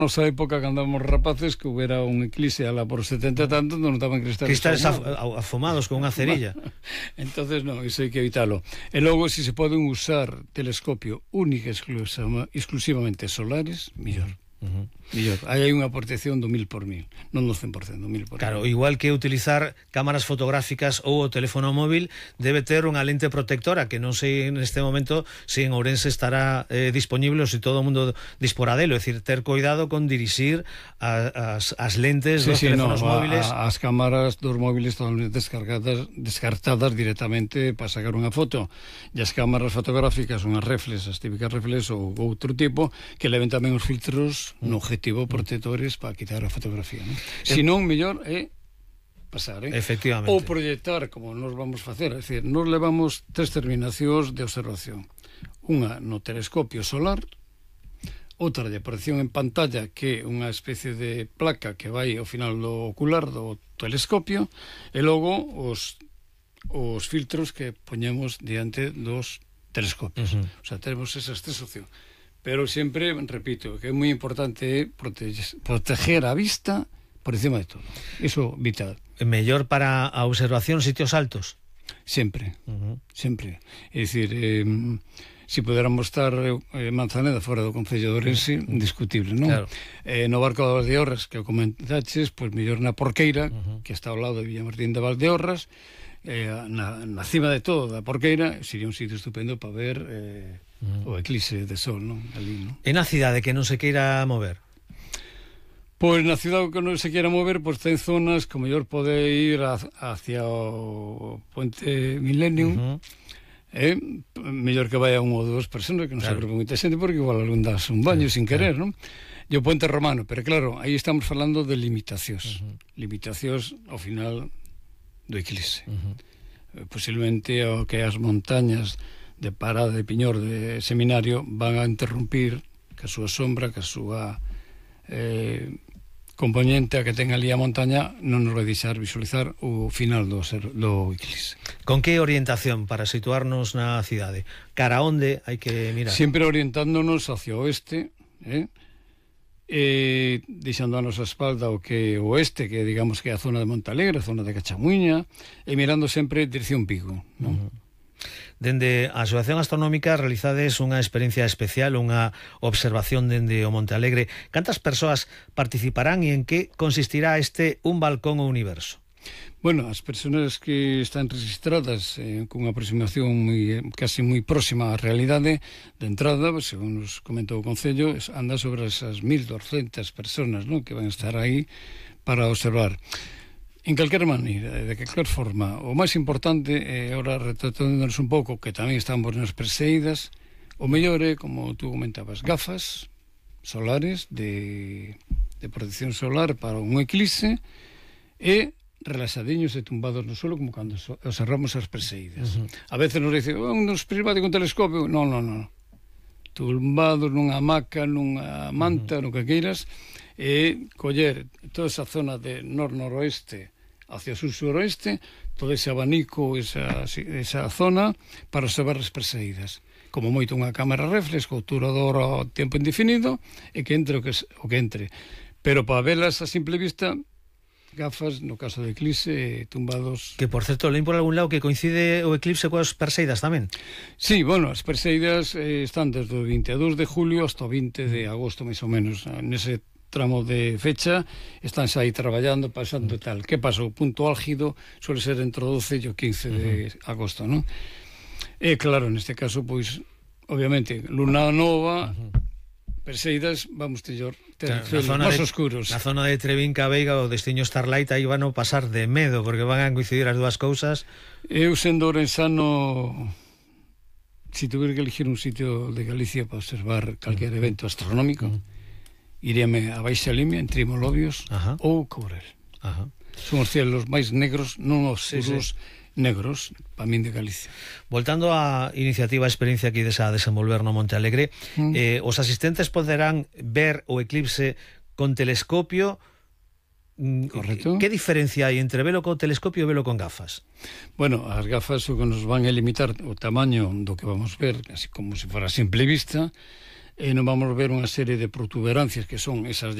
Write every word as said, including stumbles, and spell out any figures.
nosa época, cando éramos rapaces, que hubiera un eclipse a la por setenta e tanto, non estaban cristales cristales af afumados con unha cerilla. Entonces non, iso hai que evitalo. E logo, se se poden usar telescopio única exclusivamente solares, mellor. Uh-huh. Millor, aí hai unha protección do mil por mil, non do cen por cento, do mil por mil. Claro, igual que utilizar cámaras fotográficas ou o teléfono móvil, debe ter unha lente protectora, que non sei neste momento se en Ourense estará eh, disponible ou se todo o mundo disporá delo, é dicir, ter cuidado con dirixir a, as, as lentes sí, dos sí, teléfonos no, móviles. A, as cámaras dos móviles totalmente descargadas, descartadas directamente para sacar unha foto, e as cámaras fotográficas son as reflex, as típicas reflex ou outro tipo, que leven tamén os filtros no objetivo protectores para quitar a fotografía, ¿no? Se non, mellor é pasar, eh? Efectivamente. Ou proyectar, como nos vamos facer, é dicir, nos levamos tres terminacións de observación. Unha no telescopio solar, outra de proyección en pantalla, que é unha especie de placa que vai ao final do ocular do telescopio, e logo os, os filtros que poñemos diante dos telescopios. Uh-huh. O sea, tenemos esas tres opcións. Pero sempre, repito, que é moi importante proteger, proteger a vista por encima de todo. Iso vital. Mellor para a observación sitios altos? Sempre, uh-huh. sempre. É dicir, eh, se puderamos estar eh, Manzaneda fora do Concello de Ourense, uh-huh. indiscutible, non? Claro. Eh, no Barco de Valdeorras, que o comentaches, pois mellor na Porqueira, uh-huh. que está ao lado de Villamartín de Valdeorras, eh, na, na cima de todo da Porqueira, sería un sitio estupendo para ver eh, uh-huh. o eclipse de sol, non? Ali, non? E na cidade que non se queira mover? Pois na cidade que non se queira mover, pois ten zonas que o mellor pode ir a, hacia o Puente Millennium, uh-huh. eh, mellor que vaya unha ou dúas personas, que non claro. se preocupe moita xente, porque igual algún das un baño claro. sin querer, claro. non? E o Puente Romano, pero claro, aí estamos falando de limitacións, uh-huh. limitacións ao final do eclipse. Uh-huh. Posiblemente o que as montañas de Parada de Piñor de Seminario van a interrumpir que a súa sombra, que a súa eh, componente a que ten ali a montaña non nos vai deixar visualizar o final do, ser, do eclipse. Con que orientación para situarnos na cidade? Cara onde hai que mirar? Sempre orientándonos hacia o oeste, eh? E deixando a nosa espalda o que o oeste, que digamos que é a zona de Montalegre, a zona de Cachamuiña, e mirando sempre dirección Vigo, non? Uh-huh. Dende a Asociación Astronómica realizades unha experiencia especial, unha observación dende o Monte Alegre. Cantas persoas participarán e en que consistirá este Un Balcón ao Universo? Bueno, as persoas que están registradas eh, con unha aproximación moi, casi moi próxima á realidade de entrada, según nos comentou o Concello, anda sobre esas mil doscientas personas, ¿no?, que van a estar aí para observar. En calquera maneira, de calquera forma, o máis importante, eh, ahora retratándonos un pouco, que tamén estamos nas perseídas, o mellor é, como tú comentabas, gafas solares de, de protección solar para un eclipse e relaxadiños e tumbados no suelo, como cando observamos as perseídas. Uh-huh. A veces nos dice, oh, nos prismático un telescopio. Non, non, non. Tumbados nunha hamaca, nunha manta, uh-huh. no que queiras, e coller toda esa zona de nor-noroeste hacia sur-suroeste, todo ese abanico, esa, esa zona, para observar as perseídas. Como moito unha cámara reflex, co obturador ao tempo indefinido, e que entre o que, o que entre. Pero para velas a simple vista, gafas, no caso do eclipse, tumbados... Que, por certo, leín por algún lado que coincide o eclipse coas perseidas tamén. Sí, bueno, as perseidas eh, están desde o vinte e dous de julio hasta o vinte de agosto, máis ou menos. Nese tramo de fecha estánse aí traballando, pasando uh-huh. tal. Que pasa? O punto álgido suele ser entre o doce e o quince de uh-huh. agosto, non? E claro, neste caso, pois, obviamente, luna nova... Uh-huh. Perseidas, vamos ter claro, máis oscuros. Na zona de Trevinca Veiga, o destiño Starlight, aí van a pasar de medo, porque van a coincidir as dúas cousas. Eu, sendo orensano, se tuviera que elegir un sitio de Galicia para observar calquer evento astronómico, uh-huh. iríame a Baixa Limia, en Trimolobios, uh-huh. ou Courel. Uh-huh. Son os cielos máis negros, non oscuros, sí, sí. negros, para min de Galicia. Voltando á iniciativa, a experiencia que ides a desenvolver no Monte Alegre, mm. eh, os asistentes poderán ver o eclipse con telescopio. Correcto. Que diferencia hai entre velo con telescopio e velo con gafas? Bueno, as gafas o que nos van a limitar o tamaño do que vamos ver, así como se fora a simple vista, e non vamos ver unha serie de protuberancias que son esas